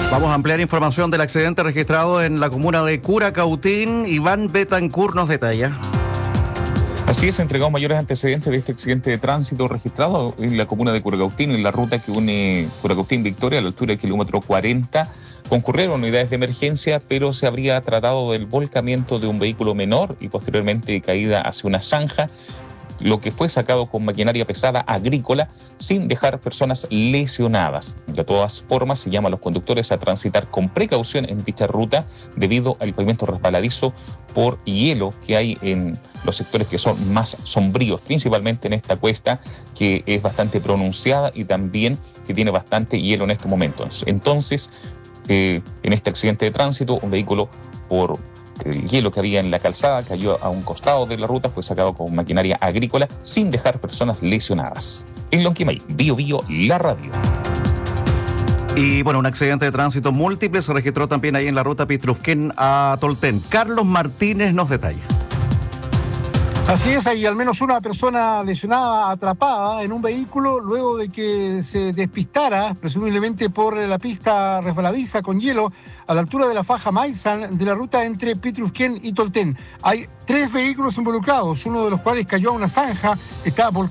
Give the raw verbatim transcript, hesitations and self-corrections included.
Vamos a ampliar información del accidente registrado en la comuna de Curacautín. Iván Betancourt nos detalla. Así es, entregado mayores antecedentes de este accidente de tránsito registrado en la comuna de Curacautín, en la ruta que une Curacautín-Victoria a la altura del kilómetro cuarenta. Concurrieron unidades de emergencia, pero se habría tratado del volcamiento de un vehículo menor y posteriormente caída hacia una zanja, lo que fue sacado con maquinaria pesada agrícola sin dejar personas lesionadas. De todas formas, se llama a los conductores a transitar con precaución en dicha ruta debido al pavimento resbaladizo por hielo que hay en los sectores que son más sombríos, principalmente en esta cuesta que es bastante pronunciada y también que tiene bastante hielo en estos momentos. Entonces, eh, en este accidente de tránsito, un vehículo por el hielo que había en la calzada cayó a un costado de la ruta, fue sacado con maquinaria agrícola sin dejar personas lesionadas. En Lonquimay, Bio Bio, la radio. Y bueno, un accidente de tránsito múltiple se registró también ahí en la ruta Pitrufquén a Tolten. Carlos Martínez nos detalla. Así es, hay al menos una persona lesionada, atrapada en un vehículo luego de que se despistara, presumiblemente por la pista resbaladiza con hielo, a la altura de la faja Maizan de la ruta entre Pitrufquén y Tolten. Hay tres vehículos involucrados, uno de los cuales cayó a una zanja, está volcado.